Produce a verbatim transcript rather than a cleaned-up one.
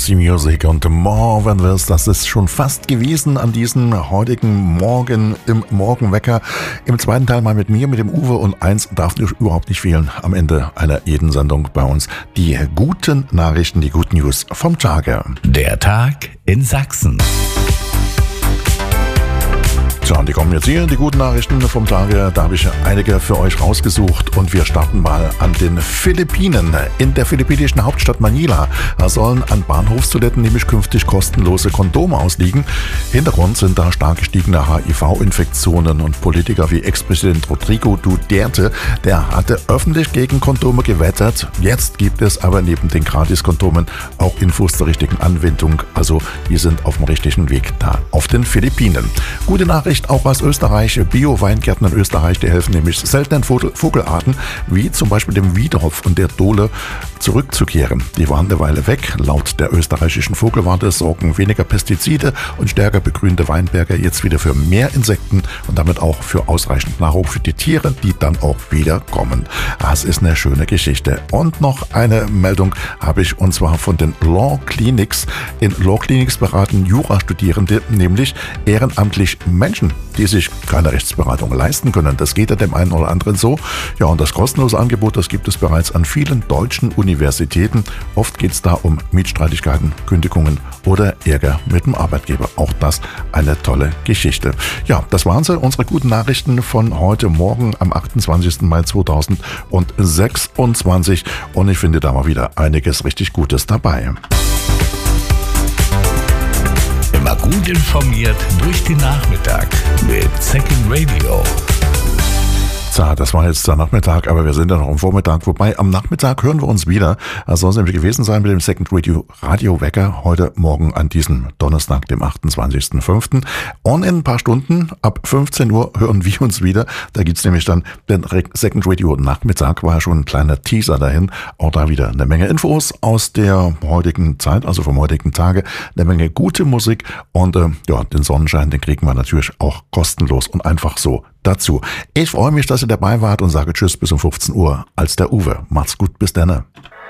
Juicy Music und More Than This. Das ist schon fast gewesen an diesem heutigen Morgen im Morgenwecker. Im zweiten Teil mal mit mir, mit dem Uwe, und eins darf überhaupt nicht fehlen am Ende einer jeden Sendung bei uns. Die guten Nachrichten, die Good News vom Tage. Der Tag in Sachsen. So, und die kommen jetzt hier, die guten Nachrichten vom Tage. Da habe ich einige für euch rausgesucht und wir starten mal an den Philippinen. In der philippinischen Hauptstadt Manila sollen an Bahnhofstoiletten nämlich künftig kostenlose Kondome ausliegen. Hintergrund sind da stark gestiegene H I V-Infektionen und Politiker wie Ex-Präsident Rodrigo Duterte, der hatte öffentlich gegen Kondome gewettert. Jetzt gibt es aber neben den Gratis-Kondomen auch Infos zur richtigen Anwendung. Also wir sind auf dem richtigen Weg da auf den Philippinen. Gute Nachricht auch aus Österreich. Bio-Weingärten in Österreich, die helfen nämlich seltenen Vogelarten, wie zum Beispiel dem Wiedehopf und der Dole, zurückzukehren. Die waren eine Weile weg. Laut der österreichischen Vogelwarte sorgen weniger Pestizide und stärker begrünte Weinberge jetzt wieder für mehr Insekten und damit auch für ausreichend Nahrung für die Tiere, die dann auch wieder kommen. Das ist eine schöne Geschichte. Und noch eine Meldung habe ich, und zwar von den Law Clinics. In Law Clinics beraten Jurastudierende nämlich ehrenamtlich Menschen, die sich keine Rechtsberatung leisten können. Das geht ja dem einen oder anderen so. Ja, und das kostenlose Angebot, das gibt es bereits an vielen deutschen Universitäten. Oft geht es da um Mietstreitigkeiten, Kündigungen oder Ärger mit dem Arbeitgeber. Auch das eine tolle Geschichte. Ja, das waren sie, unsere guten Nachrichten von heute Morgen am achtundzwanzigsten Mai zweitausendsechsundzwanzig. Und ich finde da mal wieder einiges richtig Gutes dabei. Immer gut informiert durch den Nachmittag mit Second Radio. So, das war jetzt der Nachmittag, aber wir sind ja noch am Vormittag. Wobei, am Nachmittag hören wir uns wieder. Das soll es nämlich gewesen sein mit dem Second Radio Radio Wecker heute Morgen an diesem Donnerstag, dem achtundzwanzigsten fünften Und in ein paar Stunden, ab fünfzehn Uhr, hören wir uns wieder. Da gibt's nämlich dann den Second Radio Nachmittag. War ja schon ein kleiner Teaser dahin. Auch da wieder eine Menge Infos aus der heutigen Zeit, also vom heutigen Tage. Eine Menge gute Musik und äh, ja, den Sonnenschein, den kriegen wir natürlich auch kostenlos und einfach so dazu. Ich freue mich, dass ihr dabei wart und sage Tschüss bis um fünfzehn Uhr als der Uwe. Macht's gut, bis dann.